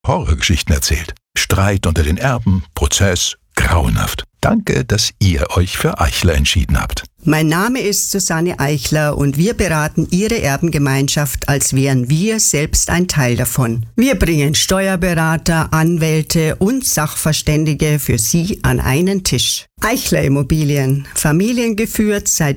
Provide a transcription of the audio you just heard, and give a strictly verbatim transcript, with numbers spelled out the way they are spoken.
Horrorgeschichten erzählt. Streit unter den Erben, Prozess, grauenhaft. Danke, dass ihr euch für Eichler entschieden habt. Mein Name ist Susanne Eichler und wir beraten Ihre Erbengemeinschaft, als wären wir selbst ein Teil davon. Wir bringen Steuerberater, Anwälte und Sachverständige für Sie an einen Tisch. Eichler Immobilien, familiengeführt seit